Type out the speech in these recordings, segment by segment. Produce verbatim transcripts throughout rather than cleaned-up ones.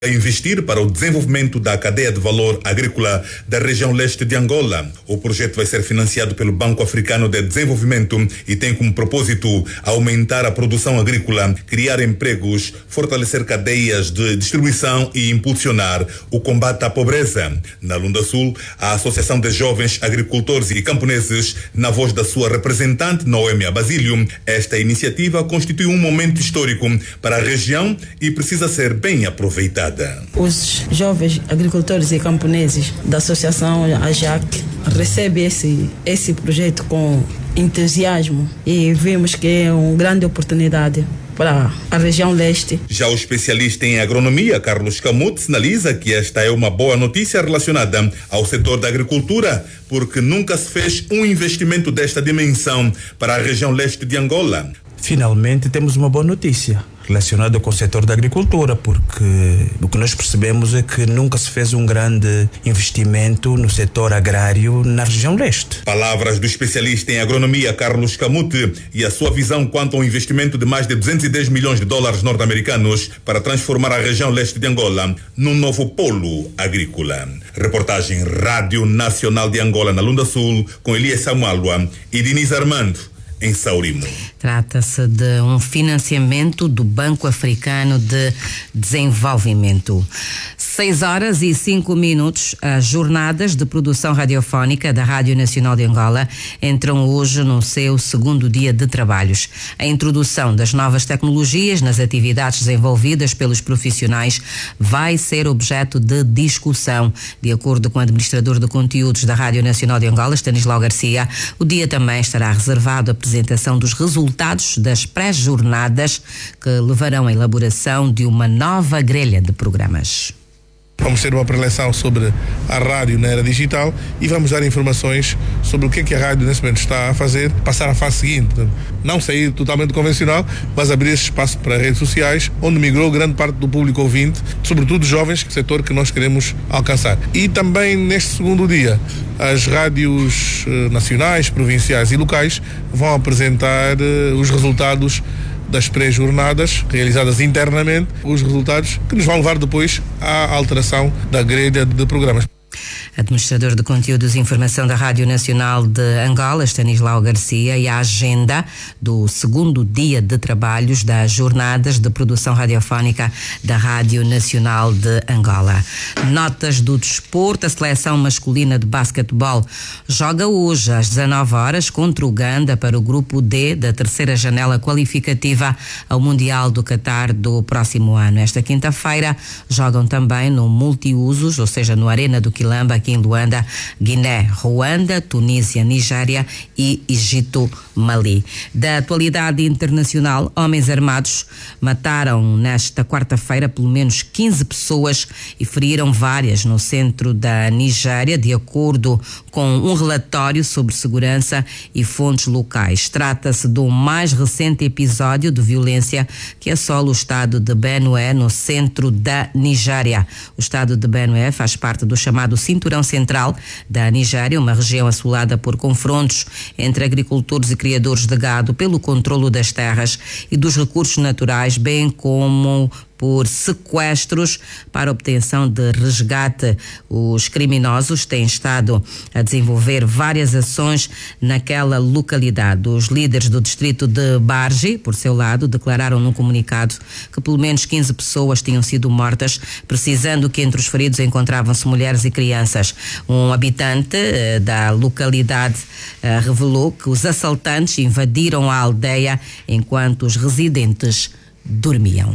a investir para o desenvolvimento da cadeia de valor agrícola da região leste de Angola. O projeto vai ser financiado pelo Banco Africano de Desenvolvimento e tem como propósito aumentar a produção agrícola, criar empregos, fortalecer cadeias de distribuição e impulsionar o combate à pobreza. Na Lunda Sul, a Associação de Jovens Agricultores e Camponeses, na voz da sua representante Noêmia Basílio, esta iniciativa constitui um momento histórico para a região e precisa ser bem aproveitada. Os jovens agricultores e camponeses da Associação A J A C recebem esse, esse projeto com entusiasmo e vimos que é uma grande oportunidade para a região leste. Já o especialista em agronomia, Carlos Camuto, sinaliza que esta é uma boa notícia relacionada ao setor da agricultura, porque nunca se fez um investimento desta dimensão para a região leste de Angola. Finalmente temos uma boa notícia relacionada com o setor da agricultura, porque o que nós percebemos é que nunca se fez um grande investimento no setor agrário na região leste. Palavras do especialista em agronomia Carlos Camute e a sua visão quanto ao investimento de mais de duzentos e dez milhões de dólares norte-americanos para transformar a região leste de Angola num novo polo agrícola. Reportagem Rádio Nacional de Angola na Lunda Sul com Elias Samualua e Diniz Armando em Saurimo. Trata-se de um financiamento do Banco Africano de Desenvolvimento. Seis horas e cinco minutos, as jornadas de produção radiofónica da Rádio Nacional de Angola entram hoje no seu segundo dia de trabalhos. A introdução das novas tecnologias nas atividades desenvolvidas pelos profissionais vai ser objeto de discussão. De acordo com o administrador de conteúdos da Rádio Nacional de Angola, Stanislau Garcia, o dia também estará reservado à apresentação dos resultados das pré-jornadas que levarão à elaboração de uma nova grelha de programas. Vamos ter uma preleção sobre a rádio na era digital e vamos dar informações sobre o que é que a rádio nesse momento está a fazer, passar à fase seguinte. Não sair totalmente convencional, mas abrir esse espaço para redes sociais, onde migrou grande parte do público ouvinte, sobretudo jovens, setor que nós queremos alcançar. E também neste segundo dia, as rádios nacionais, provinciais e locais vão apresentar os resultados das pré-jornadas realizadas internamente, os resultados que nos vão levar depois à alteração da grelha de programas. Administrador de Conteúdos e Informação da Rádio Nacional de Angola, Stanislau Garcia, e a agenda do segundo dia de trabalhos das jornadas de produção radiofónica da Rádio Nacional de Angola. Notas do desporto: a seleção masculina de basquetebol joga hoje às dezanove horas contra Uganda para o grupo D da terceira janela qualificativa ao Mundial do Qatar do próximo ano. Esta quinta-feira jogam também no multiusos, ou seja, no Arena do Quilamba, aqui em Luanda, Guiné, Ruanda, Tunísia, Nigéria e Egito, Mali. Da atualidade internacional, homens armados mataram nesta quarta-feira pelo menos quinze pessoas e feriram várias no centro da Nigéria, de acordo com um relatório sobre segurança e fontes locais. Trata-se do mais recente episódio de violência que assola o estado de Benue, no centro da Nigéria. O estado de Benue faz parte do chamado Cinturão Central da Nigéria, uma região assolada por confrontos entre agricultores e criadores de gado pelo controlo das terras e dos recursos naturais, bem como por sequestros para obtenção de resgate. Os criminosos têm estado a desenvolver várias ações naquela localidade. Os líderes do distrito de Bargi, por seu lado, declararam num comunicado que pelo menos quinze pessoas tinham sido mortas, precisando que entre os feridos encontravam-se mulheres e crianças. Um habitante eh, da localidade eh, revelou que os assaltantes invadiram a aldeia enquanto os residentes dormiam.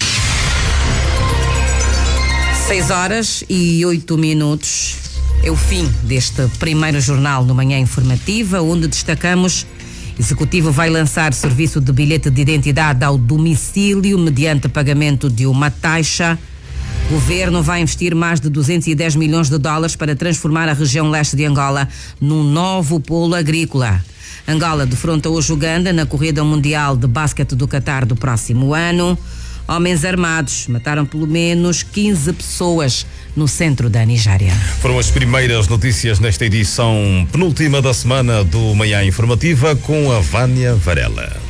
Seis horas e oito minutos é o fim deste primeiro jornal no Manhã Informativa, onde destacamos: Executivo vai lançar serviço de bilhete de identidade ao domicílio mediante pagamento de uma taxa. Governo vai investir mais de duzentos e dez milhões de dólares para transformar a região leste de Angola num novo polo agrícola. Angola defronta hoje Uganda na corrida mundial de basquete do Qatar do próximo ano. Homens armados mataram pelo menos quinze pessoas no centro da Nigéria. Foram as primeiras notícias nesta edição penúltima da semana do Manhã Informativa com a Vânia Varela.